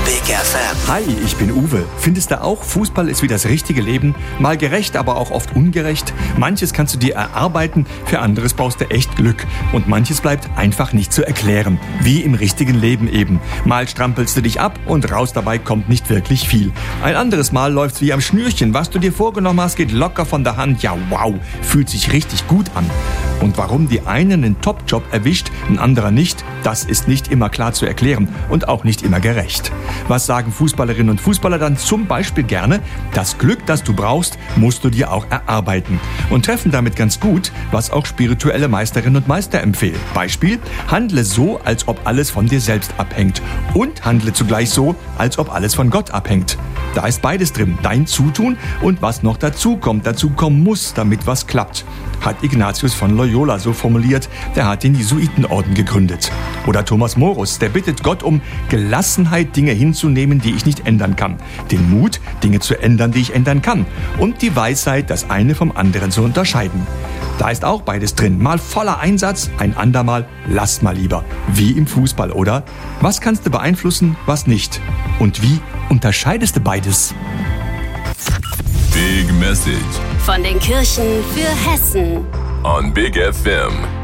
Big FM. Hi, ich bin Uwe. Findest du auch, Fußball ist wie das richtige Leben? Mal gerecht, aber auch oft ungerecht. Manches kannst du dir erarbeiten, für anderes brauchst du echt Glück. Und manches bleibt einfach nicht zu erklären. Wie im richtigen Leben eben. Mal strampelst du dich ab und raus dabei kommt nicht wirklich viel. Ein anderes Mal läuft's wie am Schnürchen. Was du dir vorgenommen hast, geht locker von der Hand. Ja, wow, fühlt sich richtig gut an. Und warum die einen einen Top-Job erwischt, ein anderer nicht, das ist nicht immer klar zu erklären und auch nicht immer gerecht. Was sagen Fußballerinnen und Fußballer dann zum Beispiel gerne? Das Glück, das du brauchst, musst du dir auch erarbeiten. Und treffen damit ganz gut, was auch spirituelle Meisterinnen und Meister empfehlen. Beispiel: handle so, als ob alles von dir selbst abhängt. Und handle zugleich so, als ob alles von Gott abhängt. Da ist beides drin, dein Zutun und was noch dazu kommen muss, damit was klappt. Hat Ignatius von Loyola so formuliert, der hat den Jesuitenorden gegründet. Oder Thomas Morus, der bittet Gott um Gelassenheit, Dinge hinzunehmen, die ich nicht ändern kann. Den Mut, Dinge zu ändern, die ich ändern kann. Und die Weisheit, das eine vom anderen zu unterscheiden. Da ist auch beides drin. Mal voller Einsatz, ein andermal lass mal lieber. Wie im Fußball, oder? Was kannst du beeinflussen, was nicht? Und wie unterscheidest du beides? Big Message von den Kirchen für Hessen on Big FM.